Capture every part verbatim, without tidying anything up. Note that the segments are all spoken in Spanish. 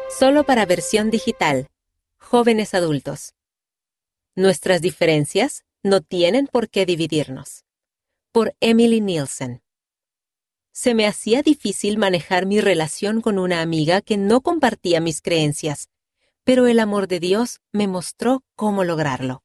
Solo para versión digital. Jóvenes adultos. Nuestras diferencias no tienen por qué dividirnos. Por Emily Nielsen. Se me hacía difícil manejar mi relación con una amiga que no compartía mis creencias, pero el amor de Dios me mostró cómo lograrlo.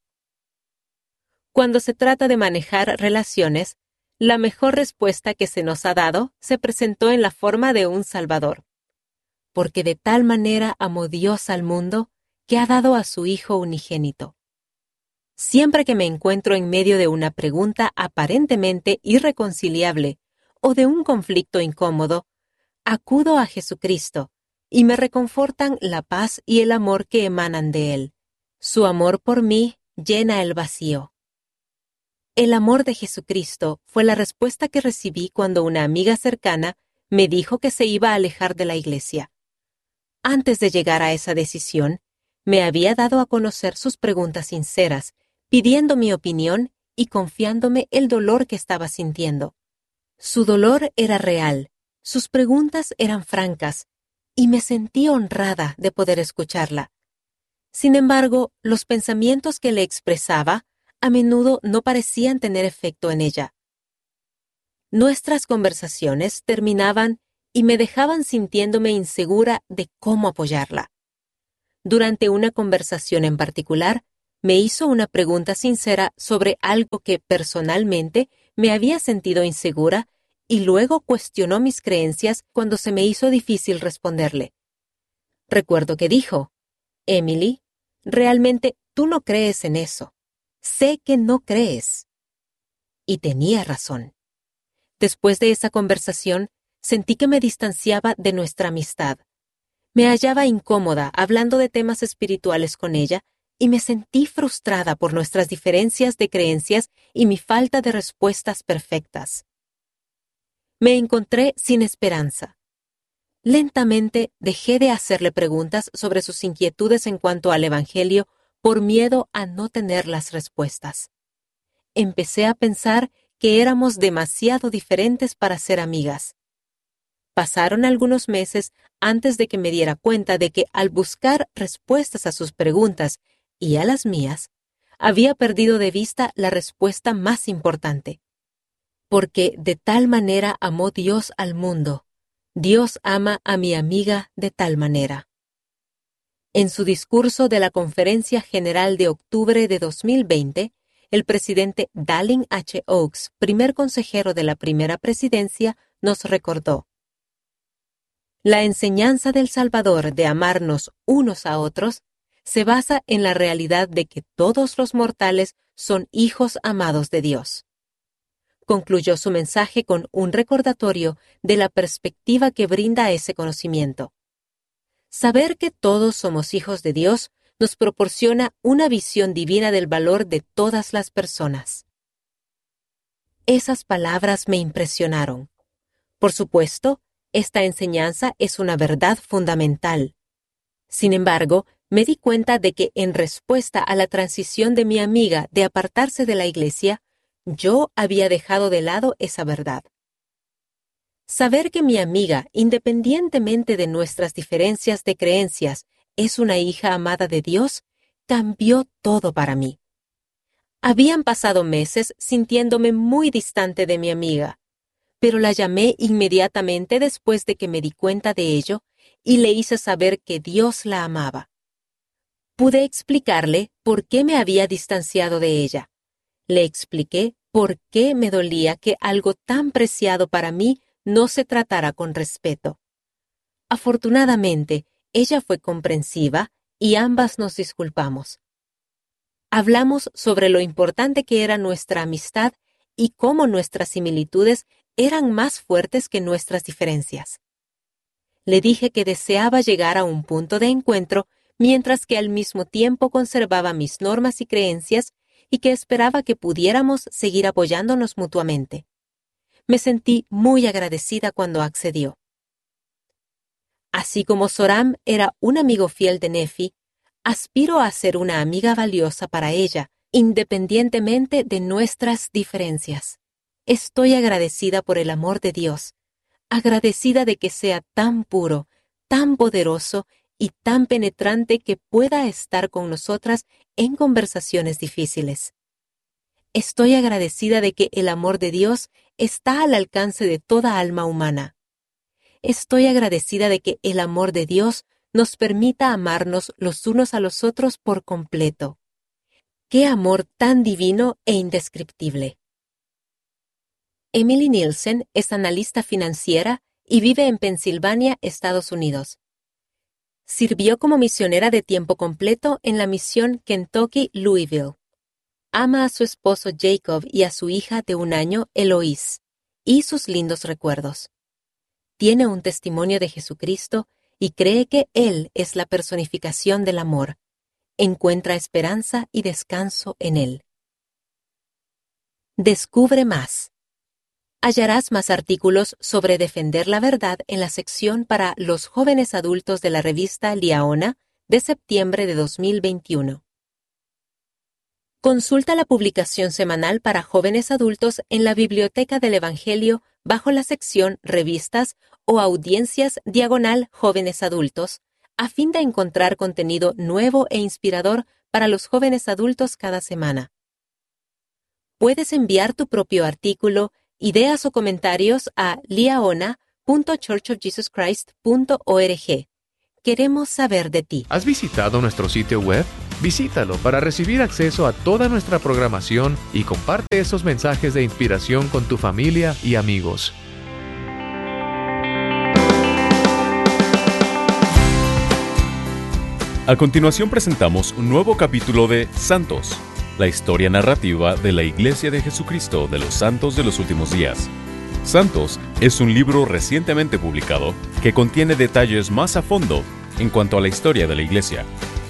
Cuando se trata de manejar relaciones, la mejor respuesta que se nos ha dado se presentó en la forma de un Salvador. Porque de tal manera amó Dios al mundo que ha dado a su Hijo unigénito. Siempre que me encuentro en medio de una pregunta aparentemente irreconciliable o de un conflicto incómodo, acudo a Jesucristo y me reconfortan la paz y el amor que emanan de Él. Su amor por mí llena el vacío. El amor de Jesucristo fue la respuesta que recibí cuando una amiga cercana me dijo que se iba a alejar de la iglesia. Antes de llegar a esa decisión, me había dado a conocer sus preguntas sinceras, pidiendo mi opinión y confiándome el dolor que estaba sintiendo. Su dolor era real, sus preguntas eran francas, y me sentí honrada de poder escucharla. Sin embargo, los pensamientos que le expresaba a menudo no parecían tener efecto en ella. Nuestras conversaciones terminaban y me dejaban sintiéndome insegura de cómo apoyarla. Durante una conversación en particular, me hizo una pregunta sincera sobre algo que personalmente me había sentido insegura y luego cuestionó mis creencias cuando se me hizo difícil responderle. Recuerdo que dijo, «Emily, realmente tú no crees en eso. Sé que no crees». Y tenía razón. Después de esa conversación, sentí que me distanciaba de nuestra amistad. Me hallaba incómoda hablando de temas espirituales con ella y me sentí frustrada por nuestras diferencias de creencias y mi falta de respuestas perfectas. Me encontré sin esperanza. Lentamente dejé de hacerle preguntas sobre sus inquietudes en cuanto al Evangelio por miedo a no tener las respuestas. Empecé a pensar que éramos demasiado diferentes para ser amigas. Pasaron algunos meses antes de que me diera cuenta de que al buscar respuestas a sus preguntas y a las mías, había perdido de vista la respuesta más importante. Porque de tal manera amó Dios al mundo, Dios ama a mi amiga de tal manera. En su discurso de la Conferencia General de octubre de dos mil veinte, el presidente Dallin H. Oaks, primer consejero de la primera presidencia, nos recordó: la enseñanza del Salvador de amarnos unos a otros se basa en la realidad de que todos los mortales son hijos amados de Dios. Concluyó su mensaje con un recordatorio de la perspectiva que brinda ese conocimiento. Saber que todos somos hijos de Dios nos proporciona una visión divina del valor de todas las personas. Esas palabras me impresionaron. Por supuesto, esta enseñanza es una verdad fundamental. Sin embargo, me di cuenta de que en respuesta a la transición de mi amiga de apartarse de la iglesia, yo había dejado de lado esa verdad. Saber que mi amiga, independientemente de nuestras diferencias de creencias, es una hija amada de Dios, cambió todo para mí. Habían pasado meses sintiéndome muy distante de mi amiga, pero la llamé inmediatamente después de que me di cuenta de ello y le hice saber que Dios la amaba. Pude explicarle por qué me había distanciado de ella. Le expliqué por qué me dolía que algo tan preciado para mí no se tratara con respeto. Afortunadamente, ella fue comprensiva y ambas nos disculpamos. Hablamos sobre lo importante que era nuestra amistad y cómo nuestras similitudes eran más fuertes que nuestras diferencias. Le dije que deseaba llegar a un punto de encuentro mientras que al mismo tiempo conservaba mis normas y creencias y que esperaba que pudiéramos seguir apoyándonos mutuamente. Me sentí muy agradecida cuando accedió. Así como Zoram era un amigo fiel de Nefi, aspiro a ser una amiga valiosa para ella, independientemente de nuestras diferencias. Estoy agradecida por el amor de Dios, agradecida de que sea tan puro, tan poderoso y tan penetrante que pueda estar con nosotras en conversaciones difíciles. Estoy agradecida de que el amor de Dios está al alcance de toda alma humana. Estoy agradecida de que el amor de Dios nos permita amarnos los unos a los otros por completo. ¡Qué amor tan divino e indescriptible! Emily Nielsen es analista financiera y vive en Pensilvania, Estados Unidos. Sirvió como misionera de tiempo completo en la misión Kentucky-Louisville. Ama a su esposo Jacob y a su hija de un año, Eloise, y sus lindos recuerdos. Tiene un testimonio de Jesucristo y cree que Él es la personificación del amor. Encuentra esperanza y descanso en Él. Descubre más. Hallarás más artículos sobre defender la verdad en la sección para los jóvenes adultos de la revista Liaona de septiembre de dos mil veintiuno. Consulta la publicación semanal para jóvenes adultos en la Biblioteca del Evangelio bajo la sección Revistas o Audiencias diagonal Jóvenes Adultos, a fin de encontrar contenido nuevo e inspirador para los jóvenes adultos cada semana. Puedes enviar tu propio artículo, ideas o comentarios a liaona punto church of jesus christ punto org. Queremos saber de ti. ¿Has visitado nuestro sitio web? Visítalo para recibir acceso a toda nuestra programación y comparte esos mensajes de inspiración con tu familia y amigos. A continuación presentamos un nuevo capítulo de Santos, la historia narrativa de la Iglesia de Jesucristo de los Santos de los Últimos Días. Santos es un libro recientemente publicado que contiene detalles más a fondo en cuanto a la historia de la Iglesia.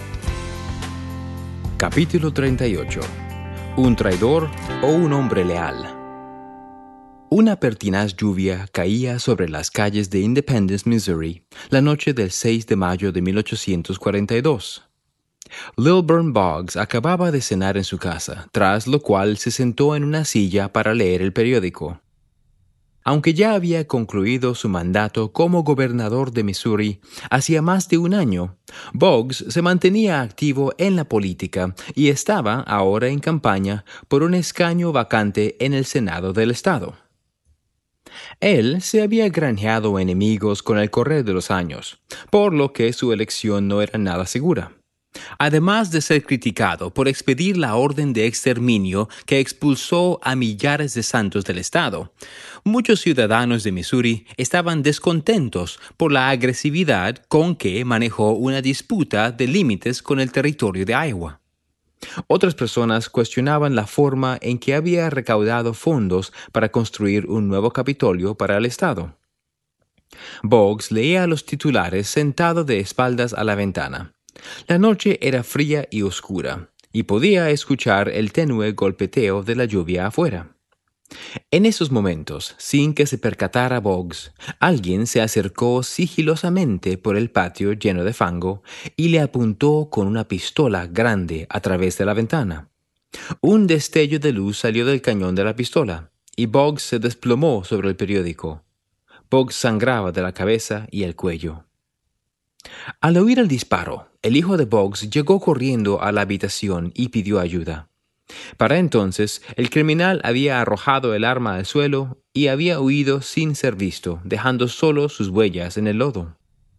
Capítulo treinta y ocho. ¿Un traidor o un hombre leal? Una pertinaz lluvia caía sobre las calles de Independence, Missouri, la noche del seis de mayo de mil ochocientos cuarenta y dos. Lilburn Boggs acababa de cenar en su casa, tras lo cual se sentó en una silla para leer el periódico. Aunque ya había concluido su mandato como gobernador de Missouri hacía más de un año, Boggs se mantenía activo en la política y estaba ahora en campaña por un escaño vacante en el Senado del estado. Él se había granjeado enemigos con el correr de los años, por lo que su elección no era nada segura. Además de ser criticado por expedir la orden de exterminio que expulsó a millares de santos del estado, muchos ciudadanos de Missouri estaban descontentos por la agresividad con que manejó una disputa de límites con el territorio de Iowa. Otras personas cuestionaban la forma en que había recaudado fondos para construir un nuevo Capitolio para el estado. Boggs leía los titulares sentado de espaldas a la ventana. La noche era fría y oscura, y podía escuchar el tenue golpeteo de la lluvia afuera. En esos momentos, sin que se percatara Boggs, alguien se acercó sigilosamente por el patio lleno de fango y le apuntó con una pistola grande a través de la ventana. Un destello de luz salió del cañón de la pistola, y Boggs se desplomó sobre el periódico. Boggs sangraba de la cabeza y el cuello. Al oír el disparo, el hijo de Boggs llegó corriendo a la habitación y pidió ayuda. Para entonces, el criminal había arrojado el arma al suelo y había huido sin ser visto, dejando solo sus huellas en el lodo.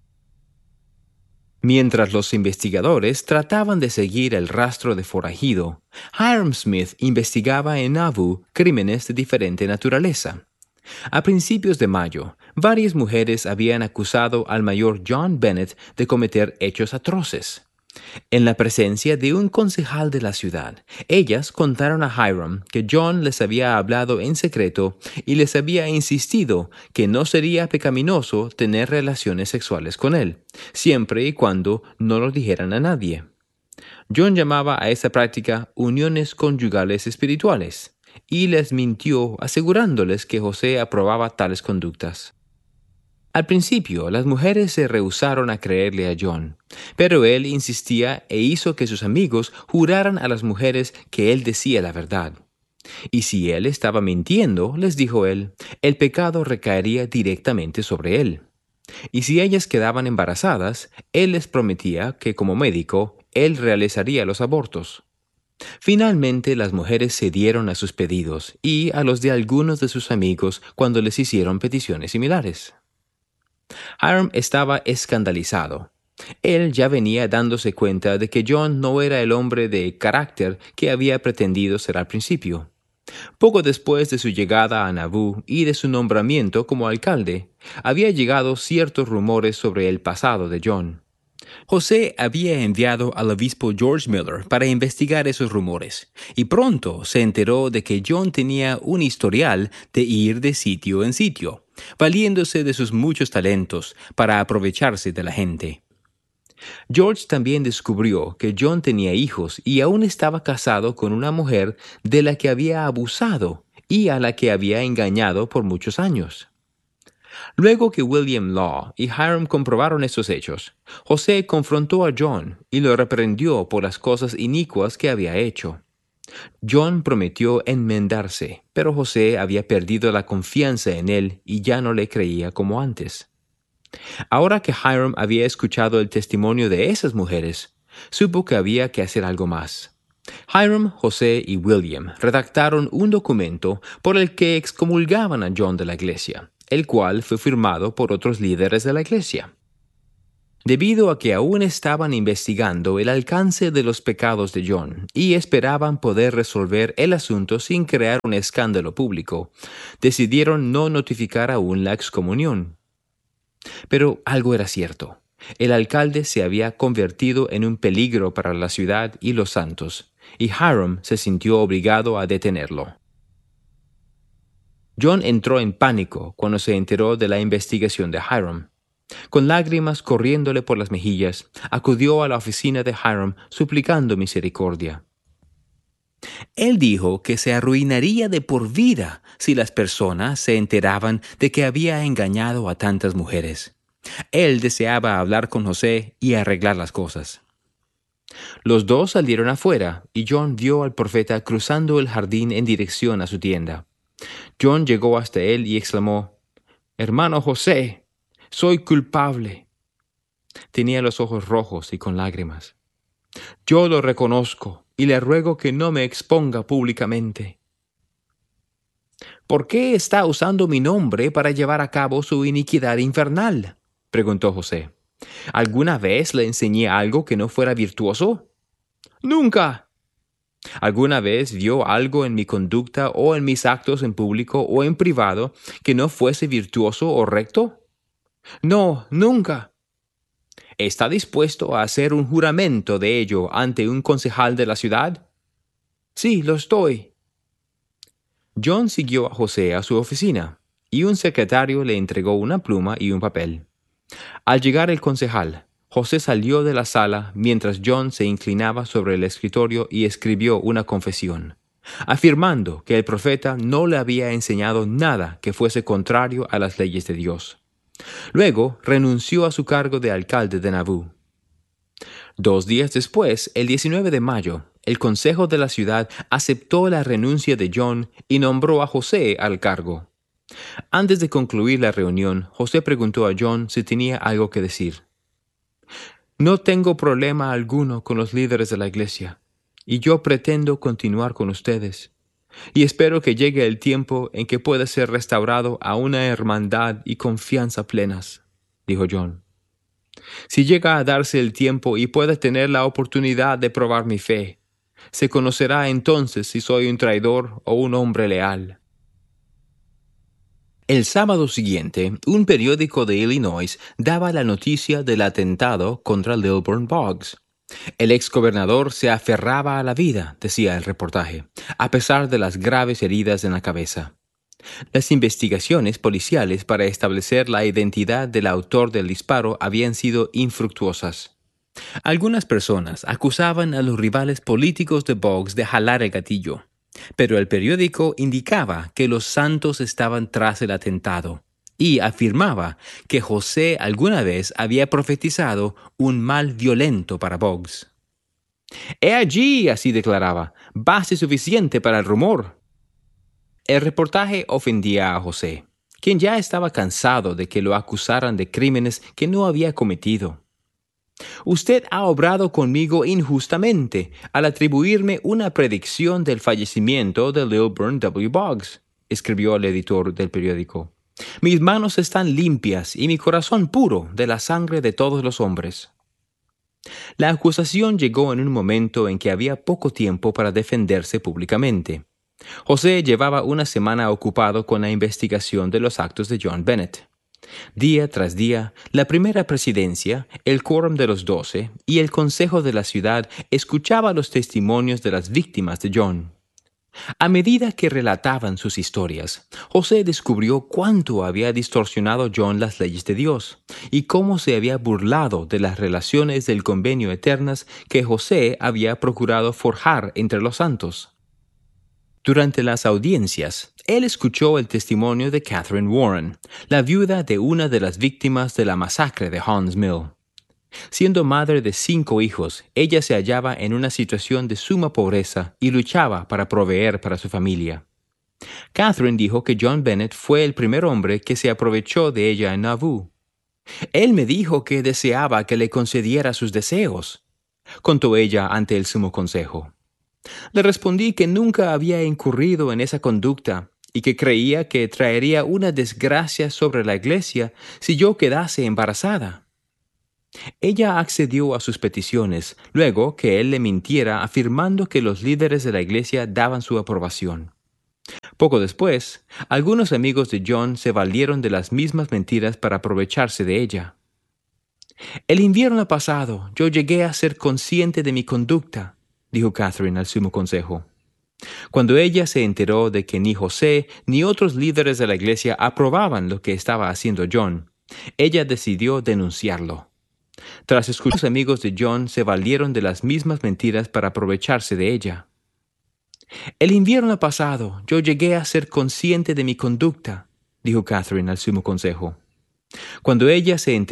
Mientras los investigadores trataban de seguir el rastro de forajido, Hyrum Smith investigaba en Nauvoo crímenes de diferente naturaleza. A principios de mayo, varias mujeres habían acusado al mayor John Bennett de cometer hechos atroces. En la presencia de un concejal de la ciudad, ellas contaron a Hyrum que John les había hablado en secreto y les había insistido que no sería pecaminoso tener relaciones sexuales con él, siempre y cuando no lo dijeran a nadie. John llamaba a esa práctica uniones conyugales espirituales, y les mintió asegurándoles que José aprobaba tales conductas. Al principio, las mujeres se rehusaron a creerle a John, pero él insistía e hizo que sus amigos juraran a las mujeres que él decía la verdad. Y si él estaba mintiendo, les dijo él, el pecado recaería directamente sobre él. Y si ellas quedaban embarazadas, él les prometía que como médico, él realizaría los abortos. Finalmente las mujeres cedieron a sus pedidos y a los de algunos de sus amigos cuando les hicieron peticiones similares. Hiram estaba escandalizado. Él ya venía dándose cuenta de que John no era el hombre de carácter que había pretendido ser al principio. Poco después de su llegada a Nauvoo y de su nombramiento como alcalde, había llegado ciertos rumores sobre el pasado de John. José había enviado al obispo George Miller para investigar esos rumores, y pronto se enteró de que John tenía un historial de ir de sitio en sitio, valiéndose de sus muchos talentos para aprovecharse de la gente. George también descubrió que John tenía hijos y aún estaba casado con una mujer de la que había abusado y a la que había engañado por muchos años. Luego que William Law y Hiram comprobaron estos hechos, José confrontó a John y lo reprendió por las cosas inicuas que había hecho. John prometió enmendarse, pero José había perdido la confianza en él y ya no le creía como antes. Ahora que Hiram había escuchado el testimonio de esas mujeres, supo que había que hacer algo más. Hiram, José y William redactaron un documento por el que excomulgaban a John de la iglesia, el cual fue firmado por otros líderes de la iglesia. Debido a que aún estaban investigando el alcance de los pecados de John y esperaban poder resolver el asunto sin crear un escándalo público, decidieron no notificar aún la excomunión. Pero algo era cierto. El alcalde se había convertido en un peligro para la ciudad y los santos, y Hiram se sintió obligado a detenerlo. John entró en pánico cuando se enteró de la investigación de Hiram. Con lágrimas corriéndole por las mejillas, acudió a la oficina de Hiram suplicando misericordia. Él dijo que se arruinaría de por vida si las personas se enteraban de que había engañado a tantas mujeres. Él deseaba hablar con José y arreglar las cosas. Los dos salieron afuera y John vio al profeta cruzando el jardín en dirección a su tienda. John llegó hasta él y exclamó: «Hermano José, soy culpable». Tenía los ojos rojos y con lágrimas. «Yo lo reconozco y le ruego que no me exponga públicamente». «¿Por qué está usando mi nombre para llevar a cabo su iniquidad infernal?», preguntó José. «¿Alguna vez le enseñé algo que no fuera virtuoso?». «Nunca». ¿Alguna vez vio algo en mi conducta o en mis actos en público o en privado que no fuese virtuoso o recto? «No, nunca». ¿Está dispuesto a hacer un juramento de ello ante un concejal de la ciudad? «Sí, lo estoy». John siguió a José a su oficina, y un secretario le entregó una pluma y un papel. Al llegar el concejal, José salió de la sala mientras John se inclinaba sobre el escritorio y escribió una confesión, afirmando que el profeta no le había enseñado nada que fuese contrario a las leyes de Dios. Luego renunció a su cargo de alcalde de Nauvoo. Dos días después, el diecinueve de mayo, el consejo de la ciudad aceptó la renuncia de John y nombró a José al cargo. Antes de concluir la reunión, José preguntó a John si tenía algo que decir. «No tengo problema alguno con los líderes de la iglesia, y yo pretendo continuar con ustedes, y espero que llegue el tiempo en que pueda ser restaurado a una hermandad y confianza plenas», dijo John. «Si llega a darse el tiempo y pueda tener la oportunidad de probar mi fe, se conocerá entonces si soy un traidor o un hombre leal». El sábado siguiente, un periódico de Illinois daba la noticia del atentado contra Lilburn Boggs. El exgobernador se aferraba a la vida, decía el reportaje, a pesar de las graves heridas en la cabeza. Las investigaciones policiales para establecer la identidad del autor del disparo habían sido infructuosas. Algunas personas acusaban a los rivales políticos de Boggs de jalar el gatillo, pero el periódico indicaba que los santos estaban tras el atentado y afirmaba que José alguna vez había profetizado un mal violento para Boggs. «He allí», así declaraba, «base suficiente para el rumor». El reportaje ofendía a José, quien ya estaba cansado de que lo acusaran de crímenes que no había cometido. Usted ha obrado conmigo injustamente al atribuirme una predicción del fallecimiento de Lilburn W. Boggs, escribió el editor del periódico. Mis manos están limpias y mi corazón puro de la sangre de todos los hombres. La acusación llegó en un momento en que había poco tiempo para defenderse públicamente. José llevaba una semana ocupado con la investigación de los actos de John Bennett. Día tras día, la primera presidencia, el quórum de los doce y el consejo de la ciudad escuchaba los testimonios de las víctimas de John. A medida que relataban sus historias, José descubrió cuánto había distorsionado John las leyes de Dios y cómo se había burlado de las relaciones del convenio eternas que José había procurado forjar entre los santos. Durante las audiencias, él escuchó el testimonio de Catherine Warren, la viuda de una de las víctimas de la masacre de Haun's Mill. Siendo madre de cinco hijos, ella se hallaba en una situación de suma pobreza y luchaba para proveer para su familia. Catherine dijo que John Bennett fue el primer hombre que se aprovechó de ella en Nauvoo. Él me dijo que deseaba que le concediera sus deseos, contó ella ante el sumo consejo. Le respondí que nunca había incurrido en esa conducta y que creía que traería una desgracia sobre la iglesia si yo quedase embarazada. Ella accedió a sus peticiones, luego que él le mintiera afirmando que los líderes de la iglesia daban su aprobación. Poco después, algunos amigos de John se valieron de las mismas mentiras para aprovecharse de ella. El invierno pasado yo llegué a ser consciente de mi conducta, dijo Catherine al sumo consejo. Cuando ella se enteró de que ni José ni otros líderes de la iglesia aprobaban lo que estaba haciendo John, ella decidió denunciarlo. Tras escuchar, los amigos de John se valieron de las mismas mentiras para aprovecharse de ella. El invierno pasado yo llegué a ser consciente de mi conducta, dijo Catherine al sumo consejo. Cuando ella se enteró